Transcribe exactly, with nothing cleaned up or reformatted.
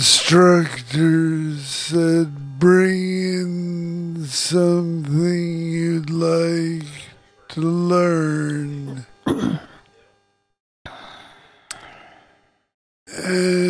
instructor said, bring in something you'd like to learn. And